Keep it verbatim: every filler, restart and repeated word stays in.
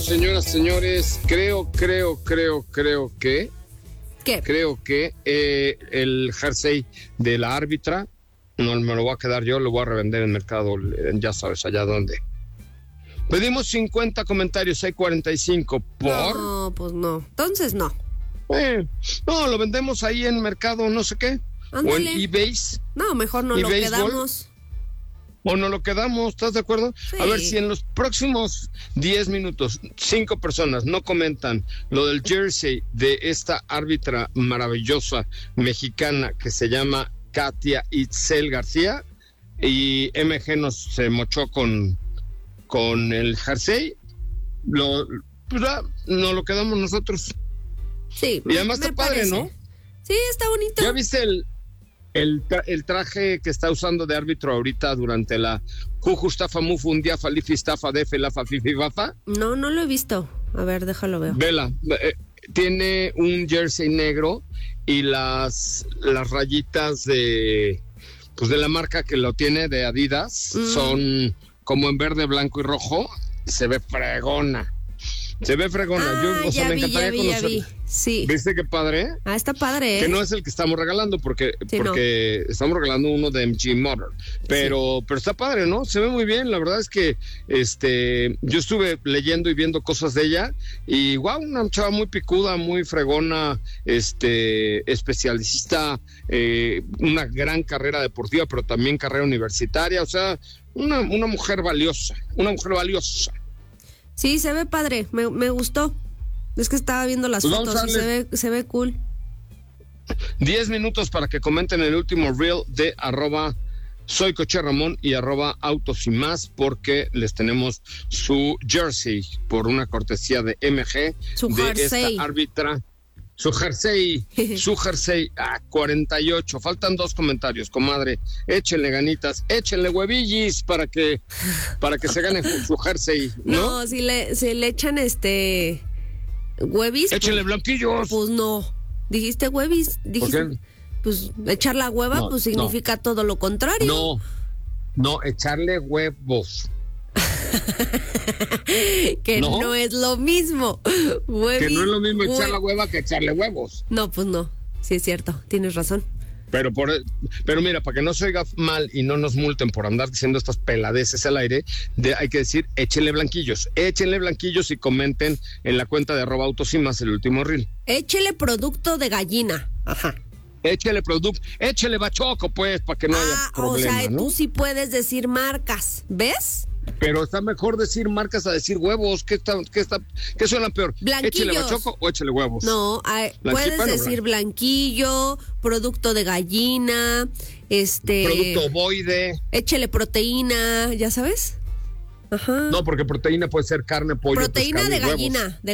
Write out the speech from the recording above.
señoras, señores, creo, creo, creo, creo que... ¿Qué? Creo que eh, el jersey de la árbitra no me lo voy a quedar yo, lo voy a revender en el mercado, ya sabes, allá donde. Pedimos cincuenta comentarios, hay cuarenta y cinco por... No, pues no. Entonces no. Eh, no, lo vendemos ahí en mercado no sé qué. Ándale. O en eBay. No, mejor no ¿Y lo béisbol? quedamos. O no lo quedamos, ¿estás de acuerdo? Sí. A ver, si en los próximos diez minutos, cinco personas no comentan lo del jersey de esta árbitra maravillosa mexicana que se llama Katia Itzel García, y M G nos se mochó con, con el jersey, lo, pues ya, no lo quedamos nosotros. Sí, Y además me está padre, parece. ¿no? Sí, está bonito. ¿Ya viste el, el, tra- el traje que está usando de árbitro ahorita durante la Jujustafa Mufundiafa Lifistafa Defe Lafa Fififafa? No, no lo he visto. A ver, déjalo ver. Vela, eh, tiene un jersey negro y las, las rayitas de, pues de la marca que lo tiene, de Adidas, Mm. son como en verde, blanco y rojo. Se ve fregona. Se ve fregona. Ah, Yo, o sea, ya me vi, ya encantaría vi, ya conocerla. vi. Sí. ¿Viste qué padre? Ah, está padre, ¿eh? Que no es el que estamos regalando, porque, Sí, porque estamos regalando uno de M G Motor. Pero, pero está padre, ¿no? Se ve muy bien. La verdad es que este yo estuve leyendo y viendo cosas de ella, y wow, una chava muy picuda, muy fregona, este, especialista, eh, una gran carrera deportiva, pero también carrera universitaria. O sea, una, una mujer valiosa, una mujer valiosa. Sí, se ve padre. Me, me gustó. Es que estaba viendo las Pues vamos fotos a y darle- se ve, se ve cool. Diez minutos para que comenten el último reel de arroba soy Coche Ramón y arroba autos y más, porque les tenemos su jersey por una cortesía de M G, Su de jersey. esta árbitra. Su jersey, su jersey a cuarenta y ocho. Faltan dos comentarios, comadre. Échenle ganitas, échenle huevillis para que para que se gane su jersey, ¿no? No, si le, si le echan este huevis. Échenle pues, blanquillos. pues no. Dijiste huevis. Dijiste, qué? pues echar la hueva, No, pues significa todo lo contrario. No, no, echarle huevos. Que ¿No? no es lo mismo. Huevis, Que no es lo mismo echar hue- la hueva que echarle huevos. No, pues no. Sí es cierto, tienes razón. Pero por pero mira, para que no se oiga mal y no nos multen por andar diciendo estas peladeces al aire, de, hay que decir, échenle blanquillos. Échenle blanquillos y comenten en la cuenta de arroba autos y más el último reel. Échele producto de gallina. Ajá. Échele producto, échele bachoco, pues, para que no haya Ah, problema, o sea, ¿no? tú sí puedes decir marcas, ¿ves? Pero está mejor decir marcas a decir huevos. ¿Qué está, qué está, qué suena peor? Blanquillos. ¿Échele bachoco o échele huevos? No, ay, Blanqui- puedes bueno, decir blanquillo, producto de gallina, este... Producto ovoide. Échele proteína, ¿ya sabes? Ajá. No, porque proteína puede ser carne, pollo, proteína pescado y de huevos. gallina, de